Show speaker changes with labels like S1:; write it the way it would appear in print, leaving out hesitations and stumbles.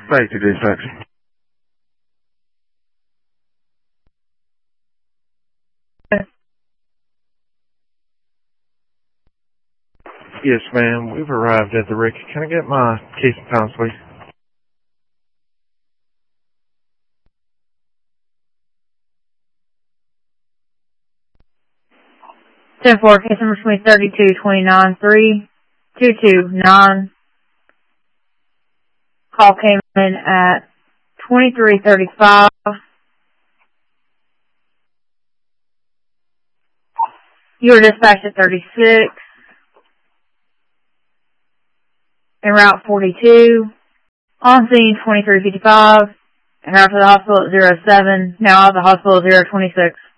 S1: Safety dispatch. Yes, ma'am. We've arrived at the Ricky. Can I get my keys and pounds, please?
S2: 10-4, case number 32-29-3-229. Call came in at 23:35. You were dispatched at 36. En route 42. On scene 23:55. En route to the hospital at 07. Now out of the hospital at 026.